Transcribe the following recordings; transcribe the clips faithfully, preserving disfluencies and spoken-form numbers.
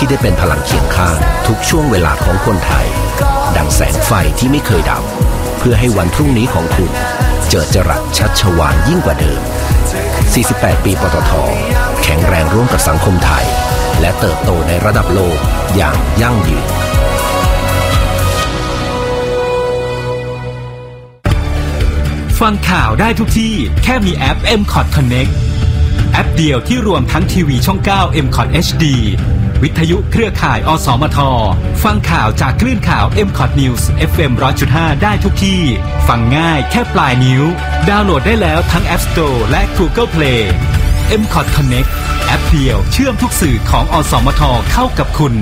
ที่ได้เป็นพลังเคียงข้างทุกช่วงเวลาของคนไทยดังแสงไฟที่ไม่เคยดับเพื่อให้วันพรุ่งนี้ของคุณเจิดจรัสชัชวาลยิ่งกว่าเดิมสี่สิบแปดปีปตท.แข็งแรงร่วมกับสังคมไทยและเติบโตในระดับโลกอย่างยั่งยืนฟังข่าวได้ทุกที่แค่มีแอป เอ็ม คอท Connect แอปเดียวที่รวมทั้งทีวีช่องเก้า เอ็ม คอท เอช ดี วิทยุเครือข่ายอสมทฟังข่าวจากคลื่นข่าว เอ็ม คอท News เอฟ เอ็ม หนึ่งร้อยจุดห้า ได้ทุกที่ฟังง่ายแค่ปลายนิ้วดาวน์โหลดได้แล้วทั้ง App Store และ Google Play เอ็ม คอท Connect แอปเดียวเชื่อมทุกสื่อของอสมทเข้ากับคุณ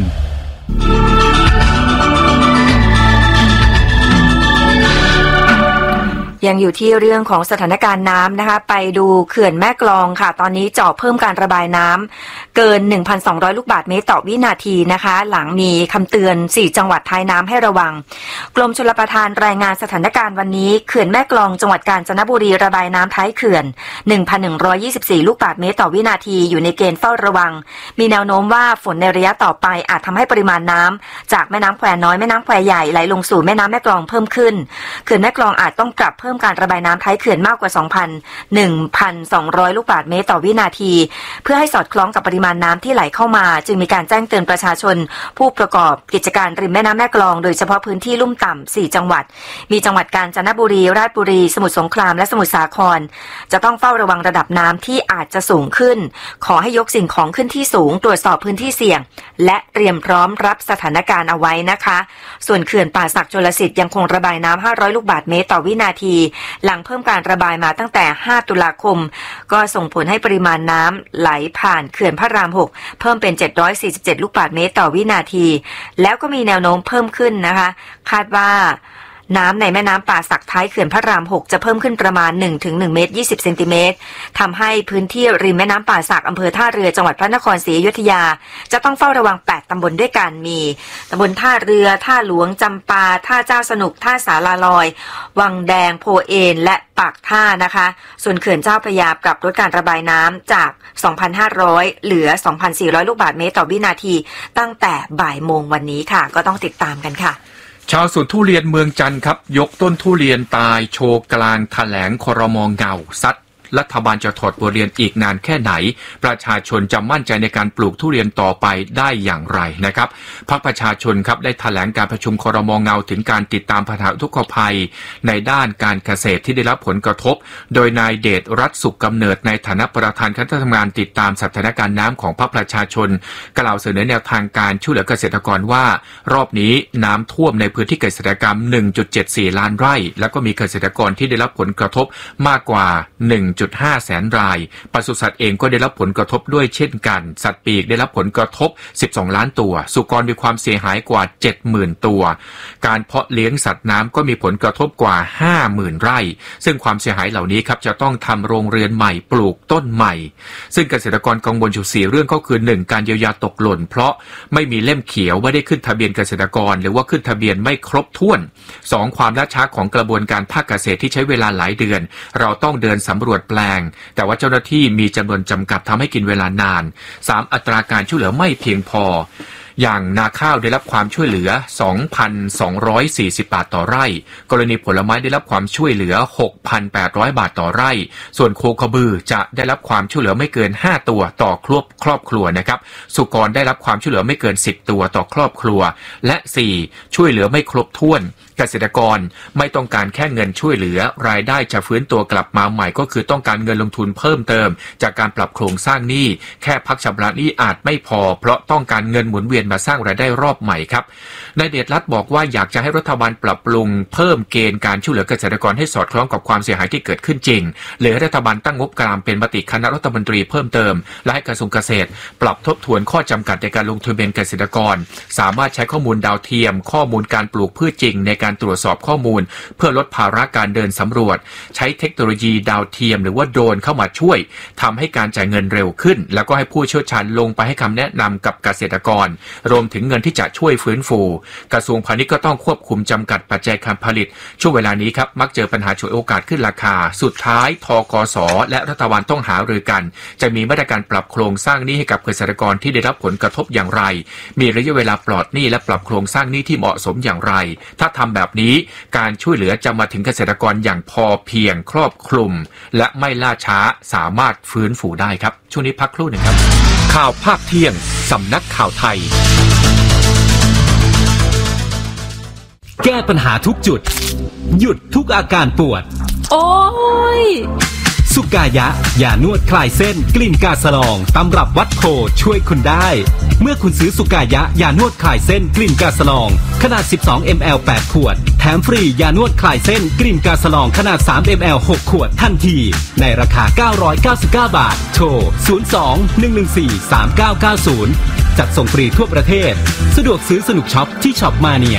ยังอยู่ที่เรื่องของสถานการณ์น้ำนะคะไปดูเขื่อนแม่กลองค่ะตอนนี้เจาะเพิ่มการระบายน้ำเกิน หนึ่งพันสองร้อย ลูกบาศก์เมตรต่อวินาทีนะคะหลังมีคำเตือนสี่จังหวัดท้ายน้ำให้ระวังกรมชลประทานรายงานสถานการณ์วันนี้เขื่อนแม่กลองจังหวัดกาญจนบุรีระบายน้ำท้ายเขื่อน หนึ่งพันหนึ่งร้อยยี่สิบสี่ ลูกบาศก์เมตรต่อวินาทีอยู่ในเกณฑ์เฝ้าระวังมีแนวโน้มว่าฝนในระยะต่อไปอาจทำให้ปริมาณน้ำจากแม่น้ำแควน้อยแม่น้ำแควใหญ่ไหลลงสู่แม่น้ำแม่กลองเพิ่มขึ้นเขื่อนแม่กลองอาจต้องปรับเพิ่มการระบายน้ำท้ายเขื่อนมากกว่า สองพันหนึ่งร้อย ลูกบาศก์เมตรต่อวินาทีเพื่อให้สอดคล้องกับปริมาณน้ำที่ไหลเข้ามาจึงมีการแจ้งเตือนประชาชนผู้ประกอบกิจการริมแม่น้ำแม่กลองโดยเฉพาะพื้นที่ลุ่มต่ำสี่จังหวัดมีจังหวัดกาญจนบุรีราชบุรีสมุทรสงครามและสมุทรสาครจะต้องเฝ้าระวังระดับน้ำที่อาจจะสูงขึ้นขอให้ยกสิ่งของขึ้นที่สูงตรวจสอบพื้นที่เสี่ยงและเตรียมพร้อมรับสถานการณ์เอาไว้นะคะส่วนเขื่อนป่าสักชลสิทธิ์ยังคงระบายน้ำห้าร้อยลูกบาศก์เมตรต่อวินาทีหลังเพิ่มการระบายมาตั้งแต่ห้าตุลาคมก็ส่งผลให้ปริมาณน้ำไหลผ่านเขื่อนพระรามหกเพิ่มเป็นเจ็ดร้อยสี่สิบเจ็ดลูกบาศก์เมตรต่อวินาทีแล้วก็มีแนวโน้มเพิ่มขึ้นนะคะคาดว่าน้ำในแม่น้ำป่าสักท้ายเขื่อนพระรามหกจะเพิ่มขึ้นประมาณ หนึ่งถึงหนึ่งเมตรยี่สิบเซนติเมตรทำให้พื้นที่ริมแม่น้ำป่าสักอำเภอท่าเรือจังหวัดพระนครศรีอยุธยาจะต้องเฝ้าระวังแปดตำบลด้วยกันมีตำบลท่าเรือท่าหลวงจำปาท่าเจ้าสนุกท่าสาลาลอยวังแดงโพเอนและปากท่านะคะส่วนเขื่อนเจ้าพระยาปรับลดการระบายน้ำจาก สองพันห้าร้อย เหลือ สองพันสี่ร้อย ลูกบาศก์เมตรต่อวินาทีตั้งแต่บ่ายโมงวันนี้ค่ะก็ต้องติดตามกันค่ะชาวสวนทุเรียนเมืองจันทร์ครับยกต้นทุเรียนตายโชว์กลางแถลงครม.เงาซัดรัฐบาลจะถอดบทเรียนอีกนานแค่ไหนประชาชนจะมั่นใจในการปลูกทุเรียนต่อไปได้อย่างไรนะครับพรรคประชาชนครับได้แถลงการประชุมครม.เงาถึงการติดตามปัญหาอุทกภัยในด้านการเกษตรที่ได้รับผลกระทบโดยนายเดชรัตน์สุขกำเนิดในฐานะประธานคณะทำงานติดตามสถานการณ์น้ำของพรรคประชาชนกล่าวเสนอแนวทางการช่วยเหลือเกษตรกรว่ารอบนี้น้ำท่วมในพื้นที่เกษตรกรรม หนึ่งจุดเจ็ดสี่ ล้านไร่แล้วก็มีเกษตรกรที่ได้รับผลกระทบมากกว่า หนึ่งจุดห้า แสนรายปศุสัตว์เองก็ได้รับผลกระทบด้วยเช่นกันสัตว์ปีกได้รับผลกระทบสิบสองล้านตัวสุกรมีความเสียหายกว่า เจ็ดหมื่น ตัวการเพาะเลี้ยงสัตว์น้ำก็มีผลกระทบกว่า ห้าหมื่น ไร่ซึ่งความเสียหายเหล่านี้ครับจะต้องทำโรงเรือนใหม่ปลูกต้นใหม่ซึ่งเกษตรกรกังวลอยู่สี่เรื่องก็คือหนึ่งการเยียวยาตกหล่นเพราะไม่มีเล่มเขียวไม่ได้ขึ้นทะเบียนเกษตรกรหรือว่าขึ้นทะเบียนไม่ครบถ้วนสองความล่าช้าของกระบวนการภาคเกษตรที่ใช้เวลาหลายเดือนเราต้องเดินสำรวจแปลงแต่ว่าเจ้าหน้าที่มีจำนวนจำกัดทำให้กินเวลานานสามอัตราการช่วยเหลือไม่เพียงพออย่างนาข้าวได้รับความช่วยเหลือ สองพันสองร้อยสี่สิบ บาทต่อไร่กรณีผลไม้ได้รับความช่วยเหลือ หกพันแปดร้อย บาทต่อไร่ส่วนโคกระบือจะได้รับความช่วยเหลือไม่เกินห้าตัวต่อครอบครอบครัวนะครับสุกรได้รับความช่วยเหลือไม่เกินสิบตัวต่อครอบครัวและสี่ช่วยเหลือไม่ครบถ้วนเกษตรกรไม่ต้องการแค่เงินช่วยเหลือรายได้จะฟื้นตัวกลับมาใหม่ก็คือต้องการเงินลงทุนเพิ่มเติมจากการปรับโครงสร้างหนี้แค่พักชำระหนี้อาจไม่พอเพราะต้องการเงินหมุนเวียนมาสร้างรายได้รอบใหม่ครับนายเดชรัตน์บอกว่าอยากจะให้รัฐบาลปรับปรุงเพิ่มเกณฑ์การช่วยเหลือเกษตรกรให้สอดคล้องกับความเสียหายที่เกิดขึ้นจริงเลยให้รัฐบาลตั้งงบกลางเป็นมติคณะรัฐมนตรีเพิ่มเติมและให้กระทรวงเกษตรปรับทบทวนข้อจำกัดในการลงทะเบียนเกษตรกรสามารถใช้ข้อมูลดาวเทียมข้อมูลการปลูกพืชจริงในการตรวจสอบข้อมูลเพื่อลดภาระการเดินสำรวจใช้เทคโนโลยีดาวเทียมหรือว่าโดรนเข้ามาช่วยทำให้การจ่ายเงินเร็วขึ้นแล้วก็ให้ผู้เชี่ยวชาญลงไปให้คำแนะนำกับเกษตรกรรวมถึงเงินที่จะช่วยฟื้นฟูกระทรวงพาณิชย์ก็ต้องควบคุมจำกัดปัจจัยการผลิตช่วงเวลานี้ครับมักเจอปัญหาฉวยโอกาสขึ้นราคาสุดท้ายธกส.และรัฐบาลต้องหารือกันจะมีมาตรการปรับโครงสร้างหนี้ให้กับเกษตรกรที่ได้รับผลกระทบอย่างไรมีระยะเวลาปลอดหนี้และปรับโครงสร้างหนี้ที่เหมาะสมอย่างไรถ้าทำแบบนี้การช่วยเหลือจะมาถึงเกษตรกรอย่างพอเพียงครอบคลุมและไม่ล่าช้าสามารถฟื้นฟูได้ครับช่วงนี้พักครู่หนึ่งครับข่าวภาคเที่ยงสำนักข่าวไทยแก้ปัญหาทุกจุดหยุดทุกอาการปวดโอ้ยสุกายะยานวดคลายเส้นกลิ่นกาสลองตำรับวัดโพช่วยคุณได้เมื่อคุณซื้อสุกายะยานวดคลายเส้นกลิ่นกาสลองขนาด สิบสองมิลลิลิตร แปดขวดแถมฟรียานวดคลายเส้นกลิ่นกาสลองขนาด สามมิลลิลิตร หกขวดทันทีในราคาเก้าร้อยเก้าสิบเก้าบาทโทรศูนย์ สอง หนึ่ง หนึ่ง สี่ สาม เก้า เก้า ศูนย์จัดส่งฟรีทั่วประเทศสะดวกซื้อสนุกช็อปที่ช็อปมาเนีย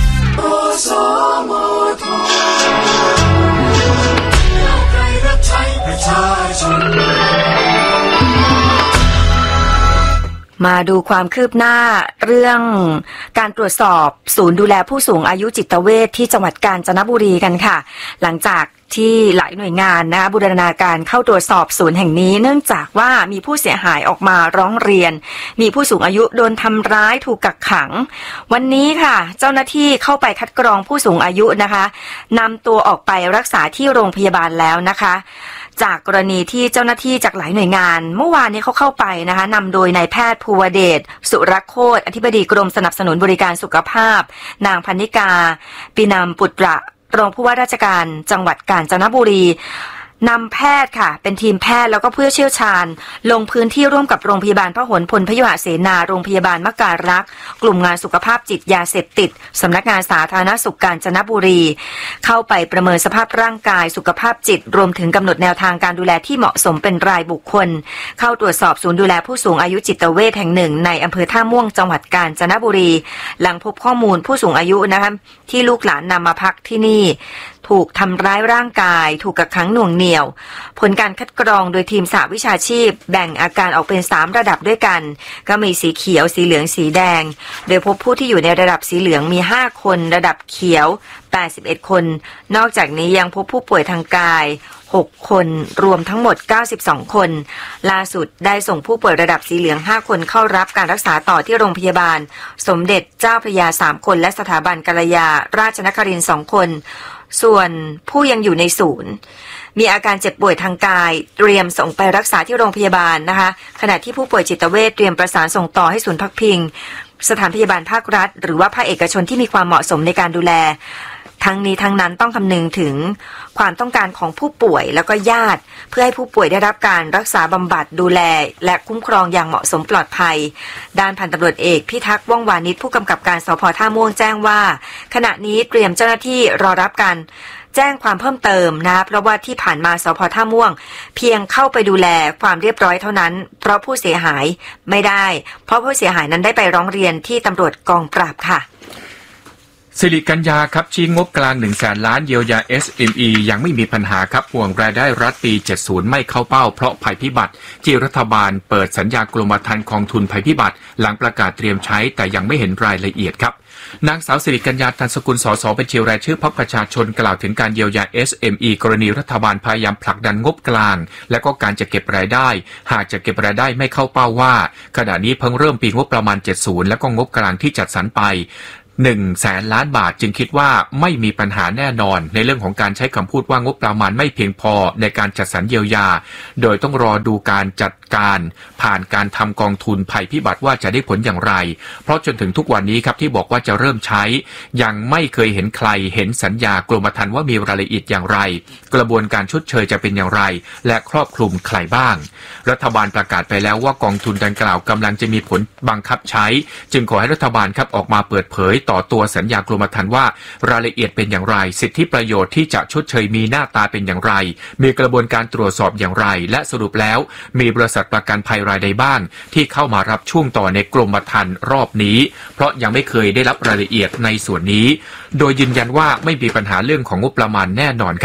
มาดูความคืบหน้าเรื่องการตรวจสอบศูนย์ดูแลผู้สูงอายุจิตเวชที่จังหวัดกาญจนบุรีกันค่ะหลังจากที่หลายหน่วยงานนะคะบูรณาการเข้าตรวจสอบศูนย์แห่งนี้เนื่องจากว่ามีผู้เสียหายออกมาร้องเรียนมีผู้สูงอายุโดนทำร้ายถูกกักขังวันนี้ค่ะเจ้าหน้าที่เข้าไปคัดกรองผู้สูงอายุนะคะนำตัวออกไปรักษาที่โรงพยาบาลแล้วนะคะจากกรณีที่เจ้าหน้าที่จากหลายหน่วยงานเมื่อวานนี้เขาเข้าไปนะคะนำโดยนายแพทย์ภูวเดชสุรโคตรอธิบดีกรมสนับสนุนบริการสุขภาพนางพันนิกาปีนามปุตระรองผู้ว่าราชการจังหวัดกาญจนบุรีนำแพทย์ค่ะเป็นทีมแพทย์แล้วก็ผู้เชี่ยวชาญลงพื้นที่ร่วมกับโรงพยาบาลพหลพลพยุหเสนาโรงพยาบาลมการักษ์กลุ่มงานสุขภาพจิตยาเสพติดสำนักงานสาธารณสุขกาญจนบุรีเข้าไปประเมินสภาพร่างกายสุขภาพจิตรวมถึงกำหนดแนวทางการดูแลที่เหมาะสมเป็นรายบุคคลเข้าตรวจสอบศูนย์ดูแลผู้สูงอายุจิตเวชแห่งหนึ่งในอำเภอท่าม่วงจังหวัดกาญจนบุรีหลังพบข้อมูลผู้สูงอายุนะคะที่ลูกหลานนำมาพักที่นี่ถูกทำร้ายร่างกายถูกกักขังหน่วงเหนี่ยวผลการคัดกรองโดยทีมสหวิชาชีพแบ่งอาการออกเป็นสามระดับด้วยกันก็มีสีเขียวสีเหลืองสีแดงโดยพบผู้ที่อยู่ในระดับสีเหลืองมีห้าคนระดับเขียวแปดสิบเอ็ดคนนอกจากนี้ยังพบผู้ป่วยทางกายหกคนรวมทั้งหมดเก้าสิบสองคนล่าสุดได้ส่งผู้ป่วยระดับสีเหลืองห้าคนเข้ารับการรักษาต่อที่โรงพยาบาลสมเด็จเจ้าพระยาสามคนและสถาบันกัลยาราชนครินทร์สองคนส่วนผู้ยังอยู่ในศูนย์มีอาการเจ็บป่วยทางกายเตรียมส่งไปรักษาที่โรงพยาบาลนะคะขณะที่ผู้ป่วยจิตเวชเตรียมประสานส่งต่อให้ศูนย์พักพิงสถานพยาบาลภาครัฐหรือว่าภาคเอกชนที่มีความเหมาะสมในการดูแลทั้งนี้ทั้งนั้นต้องคำนึงถึงความต้องการของผู้ป่วยแล้วก็ญาติเพื่อให้ผู้ป่วยได้รับการรักษาบำบัดดูแลและคุ้มครองอย่างเหมาะสมปลอดภัยด้านพันตำรวจเอกพิทักษ์ว่องวานิชผู้กำกับการสภ.ท่าม่วงแจ้งว่าขณะนี้เตรียมเจ้าหน้าที่รอรับการแจ้งความเพิ่มเติมนะเพราะว่าที่ผ่านมาสภ.ท่าม่วงเพียงเข้าไปดูแลความเรียบร้อยเท่านั้นเพราะผู้เสียหายไม่ได้เพราะผู้เสียหายนั้นได้ไปร้องเรียนที่ตำรวจกองปราบค่ะสิริกัญญาครับชี้งบกลางหนึ่งแสนล้านเยียวยา เอส เอ็ม อี ยังไม่มีปัญหาครับห่วงรายได้รัฐปีเจ็ดสิบไม่เข้าเป้าเพราะภัยพิบัติที่รัฐบาลเปิดสัญญากรมธรรม์กองทุนภัยพิบัติหลังประกาศเตรียมใช้แต่ยังไม่เห็นรายละเอียดครับนางสาวสิริกัญญาตันสกุลสสบัญชีรายชื่อพรรคประชาชนกล่าวถึงการเยียวยา เอส เอ็ม อี กรณีรัฐบาลพยายามผลักดันงบกลางและก็การจะเก็บรายได้หากจะเก็บรายได้ไม่เข้าเป้าว่าขณะนี้เพิ่งเริ่มปีงบประมาณเจ็ดสิบแล้วก็งบกลางที่จัดสรรไปหนึ่งแสนล้านบาทจึงคิดว่าไม่มีปัญหาแน่นอนในเรื่องของการใช้คำพูดว่างบประมาณไม่เพียงพอในการจัดสรรเยียวยาโดยต้องรอดูการจัดการผ่านการทำกองทุนภัยพิบัติว่าจะได้ผลอย่างไรเพราะจนถึงทุกวันนี้ครับที่บอกว่าจะเริ่มใช้ยังไม่เคยเห็นใครเห็นสัญญากรมธรรม์ว่ามีรายละเอียดอย่างไรกระบวนการชดเชยจะเป็นอย่างไรและครอบคลุมใครบ้างรัฐบาลประกาศไปแล้วว่ากองทุนดังกล่าวกำลังจะมีผลบังคับใช้จึงขอให้รัฐบาลครับออกมาเปิดเผยต่อตัวสัญญากรมธรรม์ว่ารายละเอียดเป็นอย่างไรสิทธิประโยชน์ที่จะชดเชยมีหน้าตาเป็นอย่างไรมีกระบวนการตรวจสอบอย่างไรและสรุปแล้วมีบริษัทประกันภัยรายใดบ้างที่เข้ามารับช่วงต่อในกรมธรรม์รอบนี้เพราะยังไม่เคยได้รับรายละเอียดในส่วนนี้โดยยืนยันว่าไม่มีปัญหาเรื่องของงบประมาณแน่นอนครับ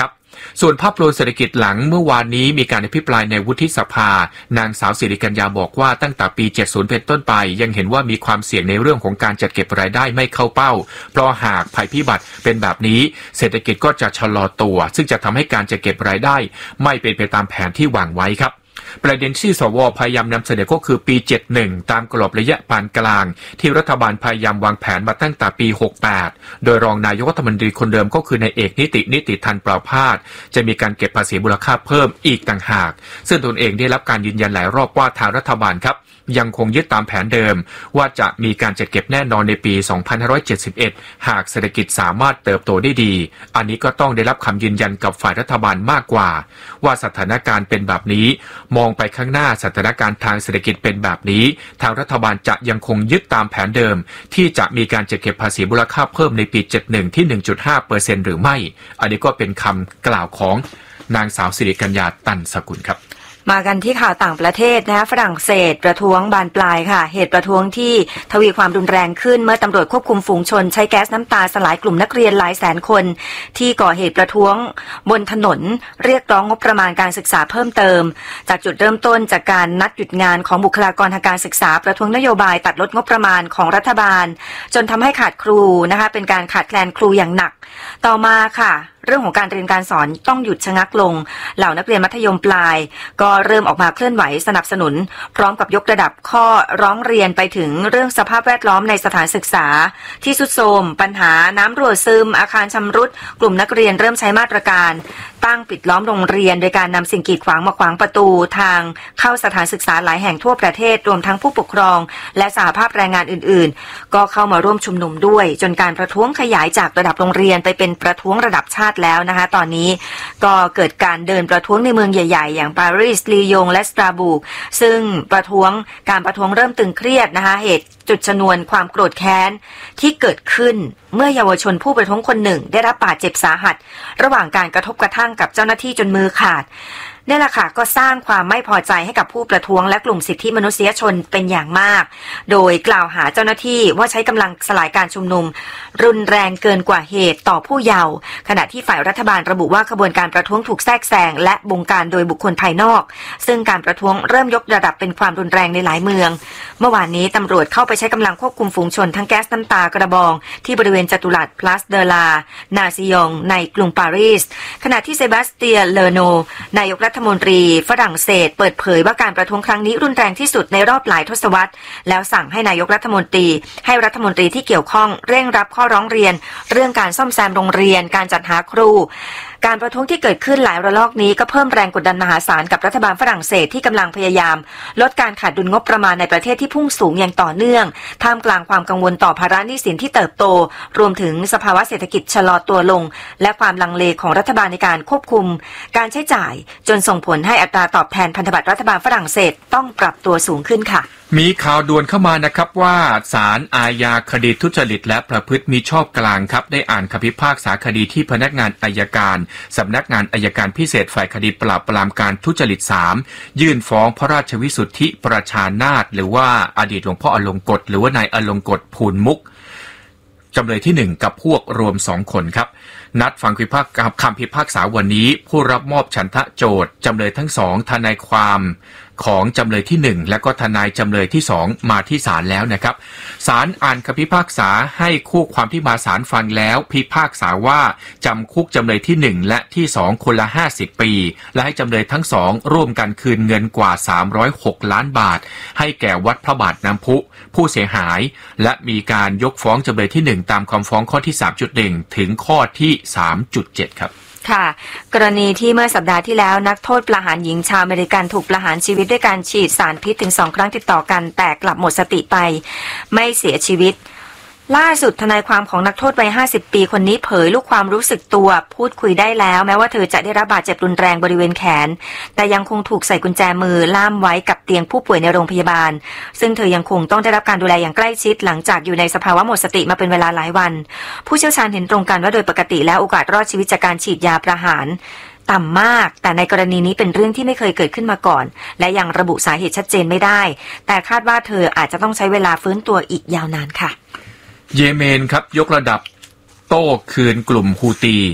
ส่วนภาพรวมเศรษฐกิจหลังเมื่อวานนี้มีการอภิปรายในวุฒิสภานางสาวสิริกัญญาบอกว่าตั้งแต่ปีเจ็ดสิบเป็นต้นไปยังเห็นว่ามีความเสี่ยงในเรื่องของการจัดเก็บรายได้ไม่เข้าเป้าเพราะหากภัยพิบัติเป็นแบบนี้เศรษฐกิจก็จะชะลอตัวซึ่งจะทำให้การจัดเก็บรายได้ไม่เป็นไปตามแผนที่วางไว้ครับประเด็นที่สวพยายามนำเสนอก็คือปีเจ็ดสิบเอ็ดตามกรอบระยะปานกลางที่รัฐบาลพยายามวางแผนมาตั้งแต่ปีหกสิบแปดโดยรองนายกรัฐมนตรีคนเดิมก็คือนายเอกนิตินิติทันประภาสจะมีการเก็บภาษีมูลค่าเพิ่มอีกต่างหากซึ่งตนเองได้รับการยืนยันหลายรอบว่าทางรัฐบาลครับยังคงยึดตามแผนเดิมว่าจะมีการจัดเก็บแน่นอนในปีสองพันห้าร้อยเจ็ดสิบเอ็ดหากเศรษฐกิจสามารถเติบโตได้ดีอันนี้ก็ต้องได้รับคำยืนยันกับฝ่ายรัฐบาลมากกว่าว่าสถานการณ์เป็นแบบนี้มองไปข้างหน้าสถานการณ์ทางเศรษฐกิจเป็นแบบนี้ทางรัฐบาลจะยังคงยึดตามแผนเดิมที่จะมีการจัดเก็บภาษีมูลค่าเพิ่มในปีเจ็ดสิบเอ็ดที่ หนึ่งจุดห้าเปอร์เซ็นต์ หรือไม่อันนี้ก็เป็นคำกล่าวของนางสาวสิริกัญญาตันสกุลครับมากันที่ข่าวต่างประเทศนะคะฝรั่งเศสประท้วงบานปลายค่ะเหตุประท้วงที่ทวีความรุนแรงขึ้นเมื่อตำรวจควบคุมฝูงชนใช้แก๊สน้ำตาสลายกลุ่มนักเรียนหลายแสนคนที่ก่อเหตุประท้วงบนถนนเรียกร้องงบประมาณการศึกษาเพิ่มเติมจากจุดเริ่มต้นจากการนัดหยุดงานของบุคลากรทางการศึกษาประท้วงนโยบายตัดลดงบประมาณของรัฐบาลจนทำให้ขาดครูนะคะเป็นการขาดแคลนครูอย่างหนักต่อมาค่ะเรื่องของการเรียนการสอนต้องหยุดชะงักลงเหล่านักเรียนมัธยมปลายก็เริ่มออกมาเคลื่อนไหวสนับสนุนพร้อมกับยกระดับข้อร้องเรียนไปถึงเรื่องสภาพแวดล้อมในสถานศึกษาที่ทรุดโทรมปัญหาน้ำรั่วซึมอาคารชำรุดกลุ่มนักเรียนเริ่มใช้มาตรการตั้งปิดล้อมโรงเรียนโดยการนำสิ่งกีดขวางมาขวางประตูทางเข้าสถานศึกษาหลายแห่งทั่วประเทศรวมทั้งผู้ปกครองและสหภาพแรงงานอื่นๆก็เข้ามาร่วมชุมนุมด้วยจนการประท้วงขยายจากระดับโรงเรียนไปเป็นประท้วงระดับชาติแล้วนะคะตอนนี้ก็เกิดการเดินประท้วงในเมืองใหญ่ๆอย่างปารีสลียงและสตราบูกซึ่งประท้วงการประท้วงเริ่มตึงเครียดนะคะเหตุจุดชนวนความโกรธแค้นที่เกิดขึ้นเมื่อเยาวชนผู้ประท้วงคนหนึ่งได้รับบาดเจ็บสาหัสระหว่างการกระทบกระทั่งกับเจ้าหน้าที่จนมือขาดนี่แหละค่ะก็สร้างความไม่พอใจให้กับผู้ประท้วงและกลุ่มสิทธิมนุษยชนเป็นอย่างมากโดยกล่าวหาเจ้าหน้าที่ว่าใช้กำลังสลายการชุมนุมรุนแรงเกินกว่าเหตุต่อผู้เยาว์ขณะที่ฝ่ายรัฐบาลระบุว่าขบวนการประท้วงถูกแทรกแซงและบงการโดยบุคคลภายนอกซึ่งการประท้วงเริ่มยกระดับเป็นความรุนแรงในหลายเมืองเมื่อวานนี้ตำรวจเข้าไปใช้กำลังควบคุมฝูงชนทั้งแก๊สน้ำตากระบองที่บริเวณจัตุรัสพลาสเดลานาซิยองในกรุงปารีสขณะที่เซบาสเตียนเลโนนายกรัฐมนตรีฝรั่งเศสเปิดเผยว่าการประท้วงครั้งนี้รุนแรงที่สุดในรอบหลายทศวรรษแล้วสั่งให้นายกรัฐมนตรีให้รัฐมนตรีที่เกี่ยวข้องเร่งรับข้อร้องเรียนเรื่องการซ่อมแซมโรงเรียนการจัดหาครูการประท้วงที่เกิดขึ้นหลายระลอกนี้ก็เพิ่มแรงกดดันมหาศาลกับรัฐบาลฝรั่งเศสที่กำลังพยายามลดการขาดดุลงบประมาณในประเทศที่พุ่งสูงอย่างต่อเนื่องท่ามกลางความกังวลต่อภาระหนี้สินที่เติบโตรวมถึงสภาวะเศรษฐกิจชะลอตัวลงและความลังเลของรัฐบาลในการควบคุมการใช้จ่ายจนส่งผลให้อัตราตอบแทนพันธบัตรรัฐบาลฝรั่งเศสต้องปรับตัวสูงขึ้นค่ะมีข่าวด่วนเข้ามานะครับว่าศาลอาญาคดีทุจริตและประพฤติมิชอบกลางครับได้อ่านคำพิพากษาคดีที่พนักงานอัยการสำนักงานอัยการพิเศษฝ่ายคดีปราบปรามการทุจริตสามยื่นฟ้องพระราชวิสุทธิประชานาถหรือว่าอดีตหลวงพ่ออลงกฎหรือว่านายอลงกฎภูลมุกจำเลยที่หนึ่งกับพวกรวมสองคนครับนัดฟังคำพิพากษาวันนี้ผู้รับมอบฉันทะโจทย์จำเลยทั้งสองทนายความของจำเลยที่หนึ่งและก็ทนายจำเลยที่สองมาที่ศาลแล้วนะครับศาลอ่านคำพิพากษาให้คู่ความที่มาศาลฟังแล้วพิพากษาว่าจำคุกจำเลยที่หนึ่งและที่สองคนละห้าสิบปีและให้จำเลยทั้งสองร่วมกันคืนเงินกว่าสามร้อยหกล้านบาทให้แก่วัดพระบาทน้ำพุผู้เสียหายและมีการยกฟ้องจำเลยที่หนึ่งตามคำฟ้องข้อที่ สามจุดหนึ่ง ถึงข้อที่ สามจุดเจ็ด ครับค่ะกรณีที่เมื่อสัปดาห์ที่แล้วนักโทษประหารหญิงชาวอเมริกันถูกประหารชีวิตด้วยการฉีดสารพิษถึงสองครั้งติดต่อกันแต่กลับหมดสติไปไม่เสียชีวิตล่าสุดทนายความของนักโทษวัยห้าสิบปีคนนี้เผยลูกความรู้สึกตัวพูดคุยได้แล้วแม้ว่าเธอจะได้รับบาดเจ็บรุนแรงบริเวณแขนแต่ยังคงถูกใส่กุญแจมือล่ามไว้กับเตียงผู้ป่วยในโรงพยาบาลซึ่งเธอยังคงต้องได้รับการดูแลอย่างใกล้ชิดหลังจากอยู่ในสภาวะหมดสติมาเป็นเวลาหลายวันผู้เชี่ยวชาญเห็นตรงกันว่าโดยปกติแล้วโอกาสรอดชีวิตจากการฉีดยาประหารต่ำมากแต่ในกรณีนี้เป็นเรื่องที่ไม่เคยเกิดขึ้นมาก่อนและยังระบุสาเหตุชัดเจนไม่ได้แต่คาดว่าเธออาจจะต้องใช้เวลาฟื้นตัวอีกยาวนานค่ะเยเมนครับยกระดับโต้คืนกลุ่มฮูตี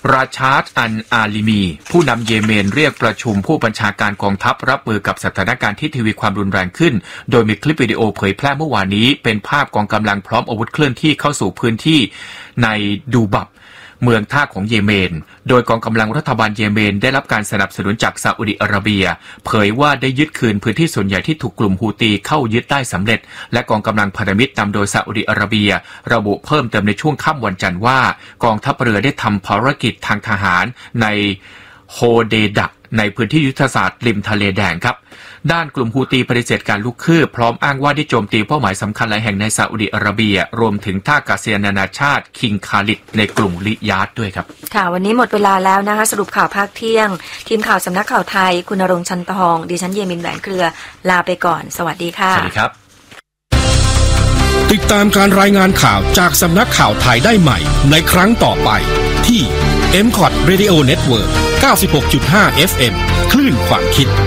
ราชาร์ดอันอาลิมีผู้นำเยเมนเรียกประชุมผู้บัญชาการกองทัพรับมือกับสถานการณ์ที่ทวีความรุนแรงขึ้นโดยมีคลิปวิดีโอเผยแพร่เมื่อวานนี้เป็นภาพกองกำลังพร้อมอาวุธเคลื่อนที่เข้าสู่พื้นที่ในดูบับเมืองท่าของเยเมนโดยกองกำลังรัฐบาลเยเมนได้รับการสนับสนุนจากซาอุดิอาระเบียเผยว่าได้ยึดคืนพื้นที่ส่วนใหญ่ที่ถูกกลุ่มฮูตีเข้ายึดได้สำเร็จและกองกำลังพันธมิตรนำโดยซาอุดิอาระเบียระบุเพิ่มเติมในช่วงค่ำวันจันทร์ว่ากองทัพเรือได้ทำภารกิจทางทหารในโฮเดดะในพื้นที่ยุทธศาสตร์ริมทะเลแดงครับด้านกลุ่มฮูตีปฏิเสธการลุกคืบพร้อมอ้างว่าได้โจมตีเป้าหมายสำคัญหลายแห่งในซาอุดิอาระเบียรวมถึงท่าอากาศยานนานาชาติคิงคาลิดในกรุงริยาดด้วยครับค่ะวันนี้หมดเวลาแล้วนะคะสรุปข่าวภาคเที่ยงทีมข่าวสำนักข่าวไทยคุณณรงค์ชันทองดิฉันเยมินแหวนเครือลาไปก่อนสวัสดีค่ะสวัสดีครับติดตามการรายงานข่าวจากสำนักข่าวไทยได้ใหม่ในครั้งต่อไปที่ เอ็ม คอท Radio Network เก้าสิบหกจุดห้า เอฟ เอ็ม คลื่นความคิด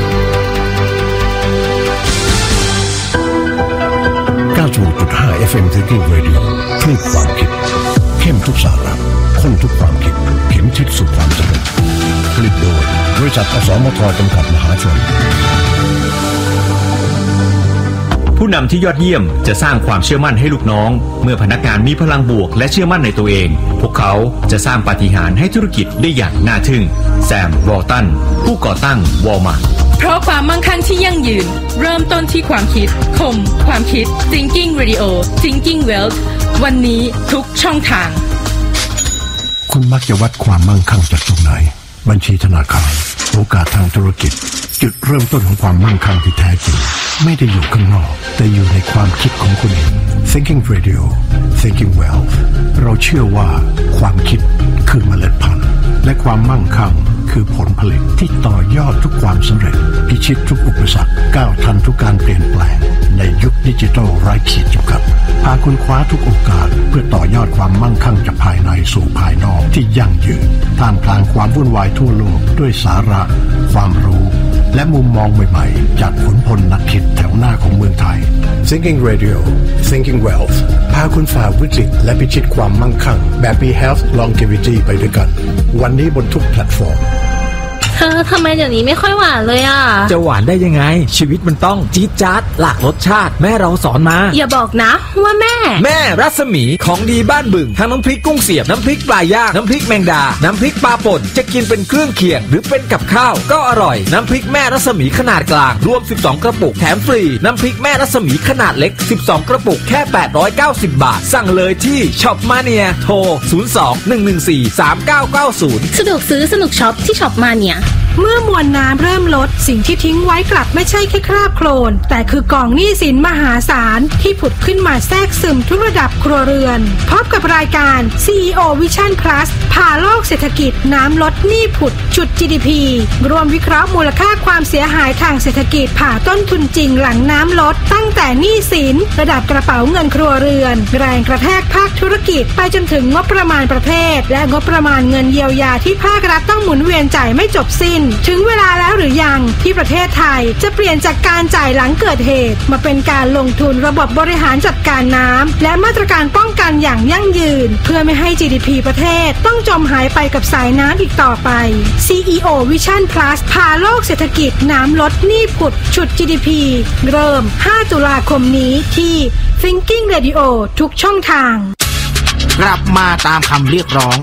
เก้าสิบหกจุดห้า เอฟ เอ็ม Thinking Radio คลื่นความคิดเข้มทุกสาระข้นทุกความคิดเข็มทิศสู่ความสำเร็จผลิตโดยบริษัทอสมทจำกัดมหาชนผู้นำที่ยอดเยี่ยมจะสร้างความเชื่อมั่นให้ลูกน้องเมื่อพนักงานมีพลังบวกและเชื่อมั่นในตัวเองพวกเขาจะสร้างปาฏิหาริย์ให้ธุรกิจได้อย่างน่าทึ่งแซม วอลตันผู้ก่อตั้งวอลมาร์ทเพราะความมั่งคั่งที่ยั่งยืนเริ่มต้นที่ความคิดคมความคิด Thinking Radio Thinking Wealth วันนี้ทุกช่องทางคุณมักจะวัดความมั่งคั่งจากตรงไหนบัญชีธนาคารโอกาสทางธุรกิจจุดเริ่มต้นของความมั่งคั่งที่แท้จริงไม่ได้อยู่ข้างนอกแต่อยู่ในความคิดของคุณเอง Thinking Radio Thinking Wealth เราเชื่อว่าความคิดคือเมล็ดพันธุ์และความมั่งคั่งคือผลผลิตที่ต่อยอดทุกความสำเร็จพิชิตทุกอุปสรรคก้าวทันทุกการเปลี่ยนแปลงในยุคดิจิทัลไร้ขีดจำกัดพาคุณคว้าทุกโอกาสเพื่อต่อยอดความมั่งคั่งจากภายในสู่ภายนอกที่ยั่งยืนท่ามกลางความวุ่นวายทั่วโลกด้วยสาระความรู้และมุมมองใหม่ๆจากขุนพลนักคิดแถวหน้าของเมืองไทย Thinking Radio Thinking Wealth พาคุณฝ่าวิกฤตและพิชิตความมั่งคั่งแบบมี Health Longevity ไปด้วยกันวันนี้บนทุกแพลตฟอร์มเธอทำไมเดี๋ยวนี้ไม่ค่อยหวานเลยอ่ะจะหวานได้ยังไงชีวิตมันต้องจี๊ดจ๊าดหลากรสชาติแม่เราสอนมาอย่าบอกนะว่าแม่แม่รัศมีของดีบ้านบึงทั้งน้ำพริกกุ้งเสียบน้ำพริกปลาย่างน้ำพริกแมงดาน้ำพริกปลาป่นจะกินเป็นเครื่องเคียงหรือเป็นกับข้าวก็อร่อยน้ำพริกแม่รัศมีขนาดกลางรวมสิบสองกระปุกแถมฟรีน้ำพริกแม่รัศมีขนาดเล็กสิบสองกระปุกแค่แปดร้อยเก้าสิบบาทสั่งเลยที่ช็อปมาเนียโทรศูนย์ สอง หนึ่ง หนึ่ง สี่ สาม เก้า เก้า ศูนย์สะดวกซื้อสนุกช็อปที่ช็อปมาเนียเมื่อมวลน้ำเริ่มลดสิ่งที่ทิ้งไว้กลับไม่ใช่แค่คราบโคลนแต่คือกองหนี้สินมหาศาลที่ผุดขึ้นมาแทรกซึมทุกระดับครัวเรือนพบกับรายการ ซี อี โอ Vision Plus พาโลกเศรษฐกิจน้ำลดหนี้ผุดจุด จี ดี พี รวมวิเคราะห์มูลค่าความเสียหายทางเศรษฐกิจผ่าต้นทุนจริงหลังน้ำลดตั้งแต่หนี้สินระดับกระเป๋าเงินครัวเรือนแรงกระแทกภาคธุรกิจไปจนถึงงบประมาณประเทศและงบประมาณเงินเยียวยาที่ภาครัฐต้องหมุนเวียนจ่ายไม่จบสิ้นถึงเวลาแล้วหรือยังที่ประเทศไทยจะเปลี่ยนจากการจ่ายหลังเกิดเหตุมาเป็นการลงทุนระบบบริหารจัดการน้ำและมาตรการป้องกันอย่างยั่งยืนเพื่อไม่ให้ จี ดี พี ประเทศต้องจมหายไปกับสายน้ำอีกต่อไป ซี อี โอ Vision Plus พาโลกเศรษฐกิจน้ำลดหนี้ผุดฉุด จี ดี พี เริ่มห้าตุลาคมนี้ที่ Thinking Radio ทุกช่องทางกลับมาตามคำเรียกร้อง